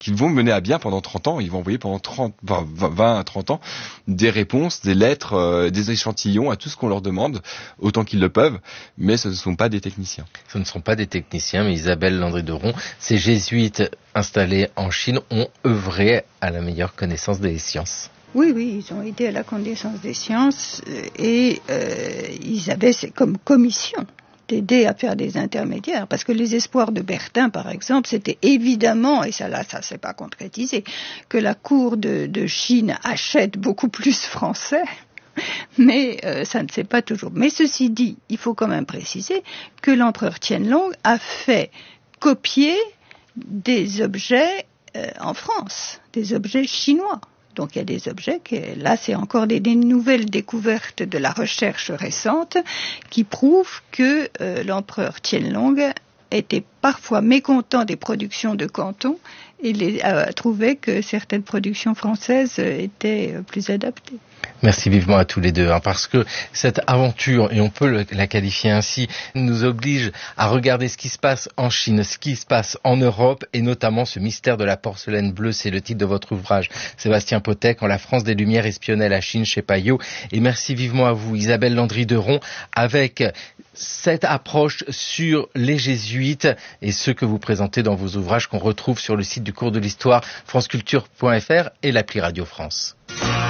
qui vont mener à bien pendant 30 ans. Ils vont envoyer pendant 20 à 30 ans des réponses, des lettres, des échantillons à tout ce qu'on leur demande, autant qu'ils le peuvent, mais ce ne sont pas des techniciens. Ce ne sont pas des techniciens, mais Isabelle Landry-Deron, ces jésuites installés en Chine ont œuvré à la meilleure connaissance des sciences. Oui, ils ont aidé à la connaissance des sciences et ils avaient comme commission d'aider à faire des intermédiaires, parce que les espoirs de Bertin, par exemple, c'était évidemment, et ça s'est pas concrétisé, que la cour de Chine achète beaucoup plus français, mais ça ne s'est pas toujours. Mais ceci dit, il faut quand même préciser que l'empereur Tianlong a fait copier des objets en France, des objets chinois. Donc il y a des objets là c'est encore des nouvelles découvertes de la recherche récente qui prouvent que l'empereur Tianlong était parfois mécontent des productions de Canton et trouvait que certaines productions françaises étaient plus adaptées. Merci vivement à tous les deux, parce que cette aventure, et on peut la qualifier ainsi, nous oblige à regarder ce qui se passe en Chine, ce qui se passe en Europe, et notamment ce mystère de la porcelaine bleue. C'est le titre de votre ouvrage, Sébastien Potet, quand la France des Lumières espionnait la Chine, chez Payot. Et merci vivement à vous, Isabelle Landry-Deron, avec cette approche sur les jésuites et ce que vous présentez dans vos ouvrages qu'on retrouve sur le site du cours de l'histoire, franceculture.fr et l'appli Radio France.